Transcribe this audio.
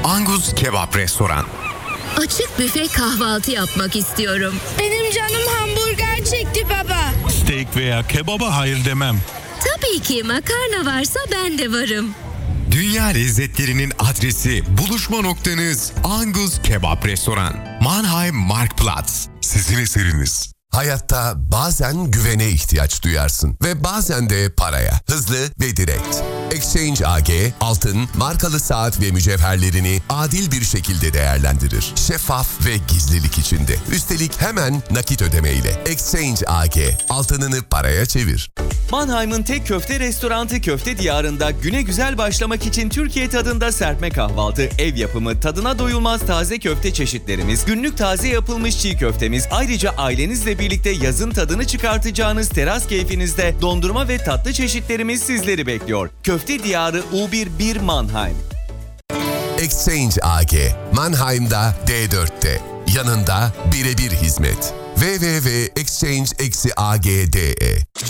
Angus Kebap Restoran. Açık büfe kahvaltı yapmak istiyorum. Benim canım hamburger çekti baba. Steak veya kebaba hayır demem. Tabii ki makarna varsa ben de varım. Dünya lezzetlerinin adresi, buluşma noktanız Angus Kebap Restoran. Mannheim Marktplatz. Sizin eseriniz. Hayatta bazen güvene ihtiyaç duyarsın ve bazen de paraya. Hızlı ve direkt. Exchange AG, altın, markalı saat ve mücevherlerini adil bir şekilde değerlendirir. Şeffaf ve gizlilik içinde. Üstelik hemen nakit ödemeyle. Exchange AG, altınını paraya çevir. Mannheim'ın tek köfte restoranı Köfte Diyarı'nda güne güzel başlamak için Türkiye tadında serpme kahvaltı, ev yapımı, tadına doyulmaz taze köfte çeşitlerimiz, günlük taze yapılmış çiğ köftemiz, ayrıca ailenizle birlikte yazın tadını çıkartacağınız teras keyfinizde dondurma ve tatlı çeşitlerimiz sizleri bekliyor. Köfte Diyarı U11 Mannheim. Exchange AG, Mannheim'da D4'te. Yanında birebir hizmet. www.exchange-ag.de